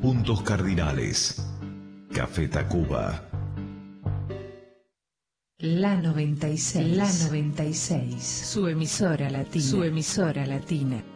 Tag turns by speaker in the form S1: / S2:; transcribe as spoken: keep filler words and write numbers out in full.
S1: Puntos cardinales. Café Tacuba.
S2: La noventa y seis. La noventa y seis. Su emisora latina. Su emisora latina.